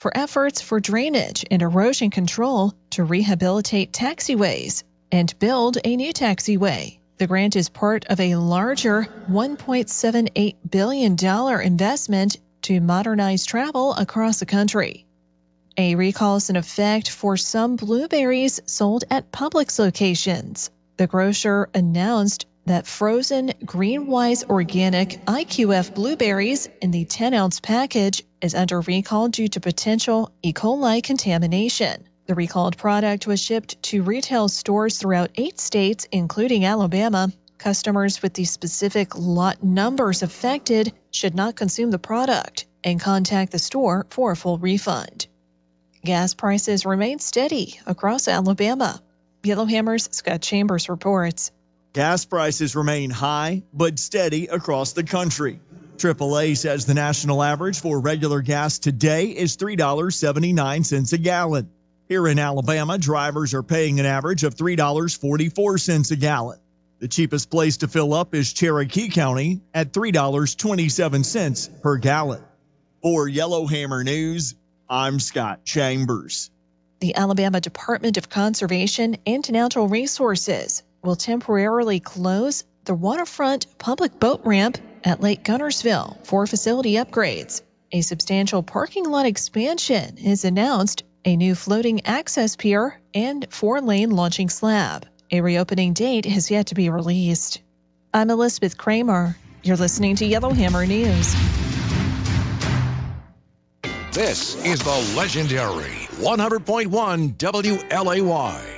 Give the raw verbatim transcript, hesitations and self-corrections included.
for efforts for drainage and erosion control to rehabilitate taxiways and build a new taxiway. The grant is part of a larger one point seven eight billion dollars investment to modernize travel across the country. A recall is in effect for some blueberries sold at Publix locations. The grocer announced that frozen GreenWise Organic I Q F blueberries in the ten-ounce package is under recall due to potential E. coli contamination. The recalled product was shipped to retail stores throughout eight states, including Alabama. Customers with the specific lot numbers affected should not consume the product and contact the store for a full refund. Gas prices remain steady across Alabama. Yellowhammer's Scott Chambers reports. Gas prices remain high but steady across the country. triple A says the national average for regular gas today is three dollars and seventy-nine cents a gallon. Here in Alabama, drivers are paying an average of three dollars and forty-four cents a gallon. The cheapest place to fill up is Cherokee County at three dollars and twenty-seven cents per gallon. For Yellowhammer News, I'm Scott Chambers. The Alabama Department of Conservation and Natural Resources will temporarily close the waterfront public boat ramp at Lake Guntersville for facility upgrades. A substantial parking lot expansion is announced, a new floating access pier, and four-lane launching slab. A reopening date has yet to be released. I'm Elizabeth Kramer. You're listening to Yellowhammer News. This is the legendary one hundred point one W L A Y.